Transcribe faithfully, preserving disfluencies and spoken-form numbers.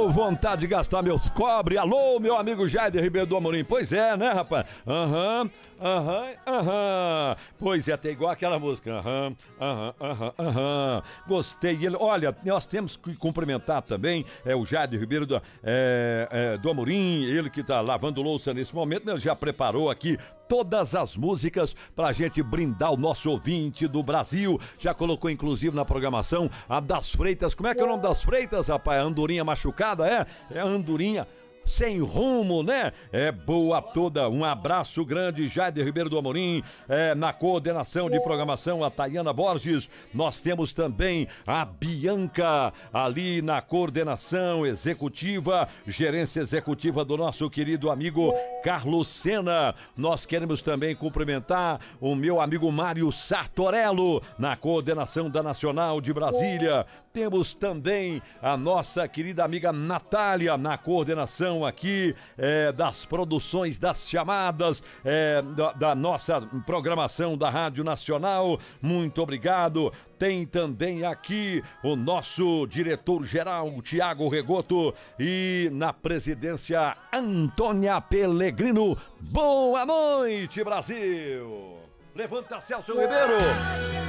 vontade de gastar meus cobre. Alô, meu amigo Jader Ribeiro do Amorim. Pois é, né, rapaz? Aham, aham, aham. Pois é, tem igual aquela música. Aham, aham, aham, aham. Gostei. Ele, olha, nós temos que cumprimentar também é, o Jader Ribeiro do, é, é, do Amorim, ele que tá lavando louça nesse momento, né? Ele já preparou aqui todas as músicas pra gente brindar o nosso ouvinte do Brasil. Já colocou inclusive na programação a das Freitas. Como é que é o nome das Freitas, rapaz? Andorinha machucada, é? É a Andorinha sem rumo, né? É boa toda. Um abraço grande, Jader Ribeiro do Amorim, é, na coordenação de programação, a Tayana Borges. Nós temos também a Bianca ali na coordenação executiva, gerência executiva do nosso querido amigo Carlos Sena. Nós queremos também cumprimentar o meu amigo Mário Sartorello na coordenação da Nacional de Brasília. Temos também a nossa querida amiga Natália na coordenação aqui é, das produções das chamadas é, da, da nossa programação da Rádio Nacional. Muito obrigado. Tem também aqui o nosso diretor-geral, Tiago Regoto, e na presidência, Antônia Pellegrino. Boa noite, Brasil! Levanta, Celso Ribeiro!